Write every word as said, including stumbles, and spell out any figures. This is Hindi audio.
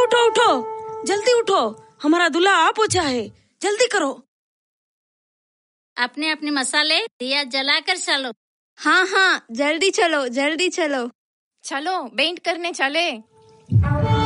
उठो उठो, जल्दी उठो, हमारा दूल्हा आ पहुंचा है, जल्दी करो। अपने अपने मसाले दिया जलाकर चलो। हाँ हाँ, जल्दी चलो जल्दी चलो। चलो बेंट करने चले।